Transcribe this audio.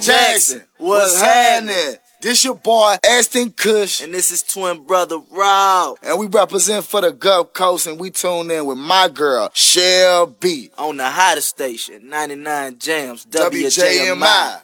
Jackson, what's happening? This your boy, Aston Kush. And this is twin brother Rob. And we represent for the Gulf Coast, and we tune in with my girl, Shell B. On the hottest station, 99 Jams, WJMI.